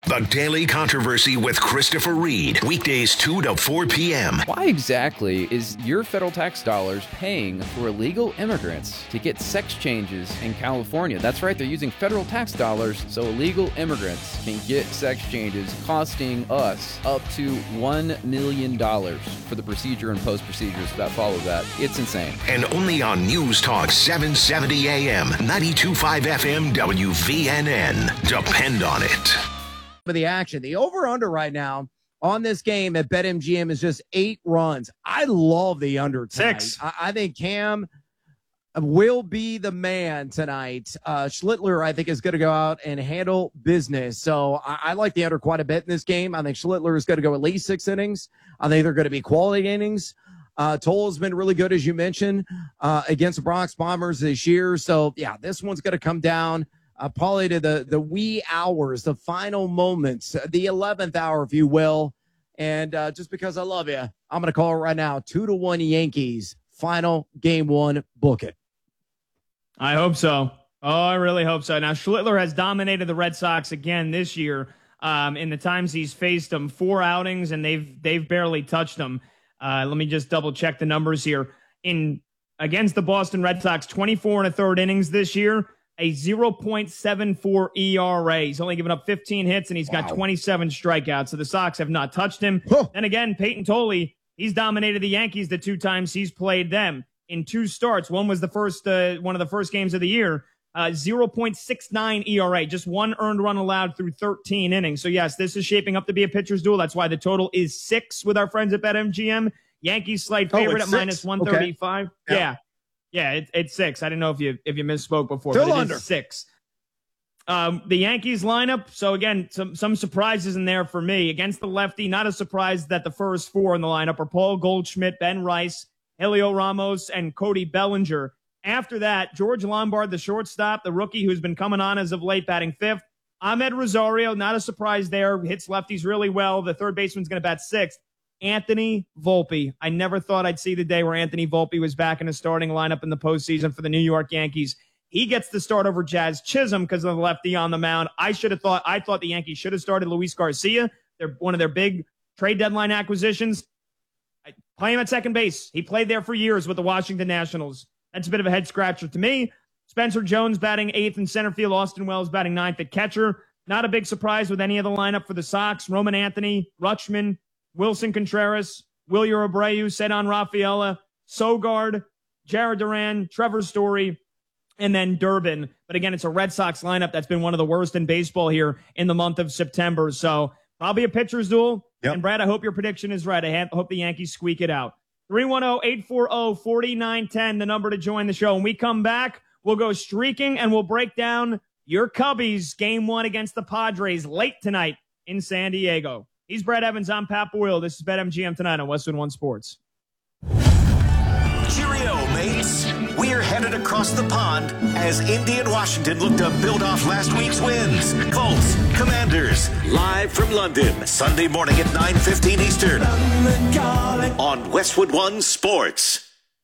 The Daily Controversy with Christopher Reed. Weekdays 2 to 4 p.m. Why exactly is your federal tax dollars paying for illegal immigrants to get sex changes in California? That's right, they're using federal tax dollars so illegal immigrants can get sex changes, costing us up to $1 million for the procedure and post-procedures that follow that. It's insane. And only on News Talk 770 AM, 92.5 FM, WVNN. Depend on it. For the action, the over-under right now on this game at BetMGM is just 8 runs. I love the under tonight. 6. I think Cam will be the man tonight. Schlittler, I think, is going to go out and handle business. So I like the under quite a bit in this game. I think Schlittler is going to go at least 6 innings. I think they're going to be quality innings. Toll has been really good, as you mentioned, against the Bronx Bombers this year. So, yeah, this one's going to come down probably to the wee hours, the final moments, the 11th hour, if you will. And just because I love you, I'm going to call it right now, 2-1 Yankees, final game 1, book it. I hope so. Oh, I really hope so. Now, Schlittler has dominated the Red Sox again this year in the times he's faced them. 4 outings, and they've barely touched them. Let me just double-check the numbers here. Against the Boston Red Sox, 24 1/3 innings this year, a 0.74 ERA. He's only given up 15 hits, and he's got 27 strikeouts. So the Sox have not touched him. And again, Peyton Tolle, he's dominated the Yankees the 2 times he's played them in 2 starts. One was one of the first games of the year. 0.69 ERA, just 1 earned run allowed through 13 innings. So yes, this is shaping up to be a pitcher's duel. That's why the total is 6 with our friends at BetMGM. Yankees slight favorite at minus 135. Okay. Yeah, it's 6. I didn't know if you misspoke before, Still but it under. is 6. The Yankees lineup, so again, some surprises in there for me. Against the lefty, not a surprise that the first 4 in the lineup are Paul Goldschmidt, Ben Rice, Helio Ramos, and Cody Bellinger. After that, George Lombard, the shortstop, the rookie who's been coming on as of late, batting 5th. Ahmed Rosario, not a surprise there, hits lefties really well. The third baseman's going to bat 6th. Anthony Volpe. I never thought I'd see the day where Anthony Volpe was back in a starting lineup in the postseason for the New York Yankees. He gets the start over Jazz Chisholm because of the lefty on the mound. I thought the Yankees should have started Luis Garcia. They're one of their big trade deadline acquisitions. Play him at second base. He played there for years with the Washington Nationals. That's a bit of a head scratcher to me. Spencer Jones batting 8th in center field. Austin Wells batting 9th at catcher. Not a big surprise with any of the lineup for the Sox. Roman Anthony, Rutschman, Wilson Contreras, Wilyer Abreu, Cedon Rafaela, Sogard, Jared Duran, Trevor Story, and then Durbin. But again, it's a Red Sox lineup that's been one of the worst in baseball here in the month of September. So probably a pitcher's duel. Yep. And Brad, I hope your prediction is right. I hope the Yankees squeak it out. 310-840-4910, the number to join the show. When we come back, we'll go streaking and we'll break down your Cubbies game 1 against the Padres late tonight in San Diego. He's Brad Evans. I'm Pat Boyle. This is BetMGM tonight on Westwood One Sports. Cheerio, mates. We're headed across the pond as Indy and Washington look to build off last week's wins. Colts, Commanders, live from London, Sunday morning at 9:15 Eastern on Westwood One Sports.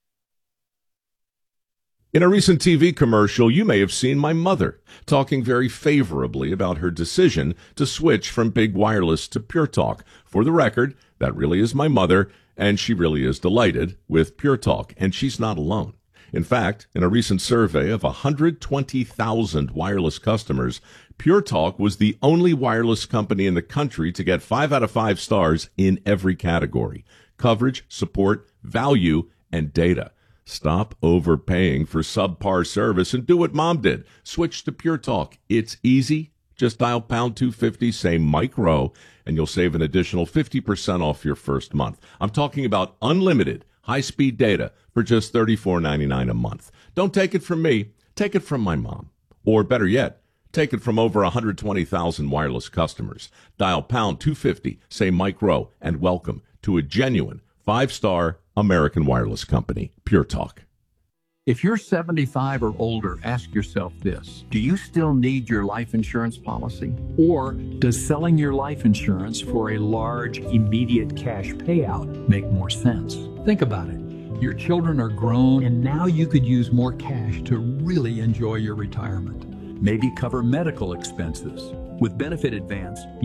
In a recent TV commercial, you may have seen my mother talking very favorably about her decision to switch from big wireless to Pure Talk. For the record, that really is my mother, and she really is delighted with Pure Talk, and she's not alone. In fact, in a recent survey of 120,000 wireless customers, Pure Talk was the only wireless company in the country to get 5 out of 5 stars in every category: coverage, support, value, and data. Stop overpaying for subpar service and do what Mom did. Switch to Pure Talk. It's easy. Just dial pound 250, say Mike Rowe, and you'll save an additional 50% off your first month. I'm talking about unlimited high-speed data for just $34.99 a month. Don't take it from me. Take it from my mom. Or better yet, take it from over 120,000 wireless customers. Dial pound 250, say Mike Rowe, and welcome to a genuine 5-star American wireless company, Pure Talk. If you're 75 or older, ask yourself this: do you still need your life insurance policy? Or does selling your life insurance for a large, immediate cash payout make more sense? Think about it. Your children are grown, and now you could use more cash to really enjoy your retirement. Maybe cover medical expenses. With Benefit Advance,